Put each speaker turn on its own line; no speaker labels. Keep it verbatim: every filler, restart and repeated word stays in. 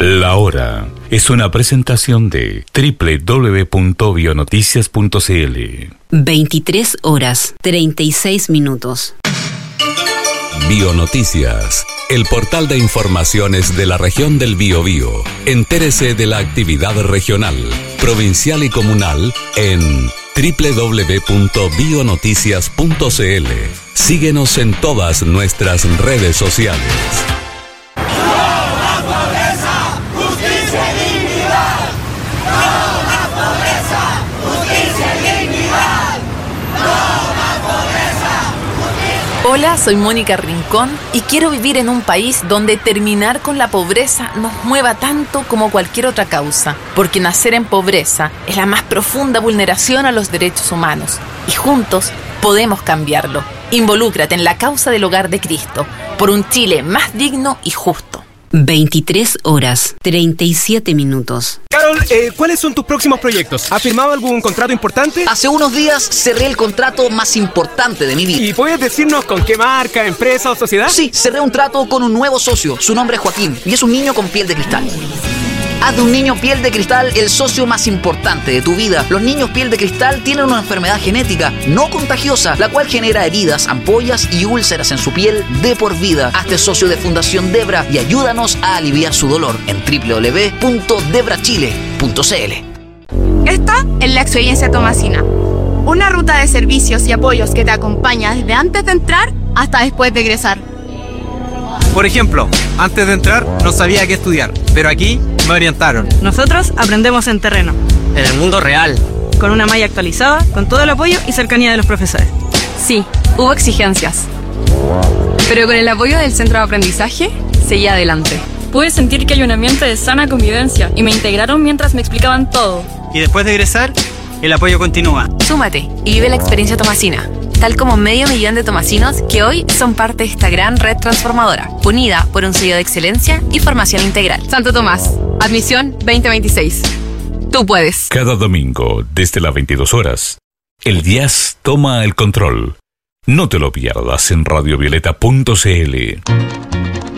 La Hora es una presentación de doble u doble u doble u punto bionoticias punto c l.
veintitrés horas, treinta y seis minutos.
Bionoticias, el portal de informaciones de la región del Biobío. Entérese de la actividad regional, provincial y comunal en doble u doble u doble u punto bionoticias punto c l. Síguenos en todas nuestras redes sociales.
Hola, soy Mónica Rincón y quiero vivir en un país donde terminar con la pobreza nos mueva tanto como cualquier otra causa, porque nacer en pobreza es la más profunda vulneración a los derechos humanos y juntos podemos cambiarlo. Involúcrate en la causa del Hogar de Cristo, por un Chile más digno y justo.
veintitrés horas, treinta y siete minutos.
Carol, eh, ¿cuáles son tus próximos proyectos? ¿Has firmado algún contrato importante?
Hace unos días cerré el contrato más importante de mi vida.
¿Y puedes decirnos con qué marca, empresa o sociedad?
Sí, cerré un trato con un nuevo socio. Su nombre es Joaquín y es un niño con piel de cristal. Haz de un niño piel de cristal el socio más importante de tu vida. Los niños piel de cristal tienen una enfermedad genética no contagiosa, la cual genera heridas, ampollas y úlceras en su piel de por vida. Hazte socio de Fundación Debra y ayúdanos a aliviar su dolor en doble u doble u doble u punto debra chile punto c l.
Esta es la experiencia tomasina, una ruta de servicios y apoyos que te acompaña desde antes de entrar hasta después de egresar.
Por ejemplo, antes de entrar no sabía qué estudiar, pero aquí me orientaron.
Nosotros aprendemos en terreno.
En el mundo real.
Con una malla actualizada, con todo el apoyo y cercanía de los profesores.
Sí, hubo exigencias. Pero con el apoyo del centro de aprendizaje, seguí adelante.
Pude sentir que hay un ambiente de sana convivencia y me integraron mientras me explicaban todo.
Y después de egresar, el apoyo continúa.
Súmate y vive la experiencia tomasina, tal como medio millón de tomasinos que hoy son parte de esta gran red transformadora, unida por un sello de excelencia y formación integral. Santo Tomás, admisión veinte veintiséis. Tú puedes.
Cada domingo, desde las veintidós horas, el jazz toma el control. No te lo pierdas en radio violeta punto c l.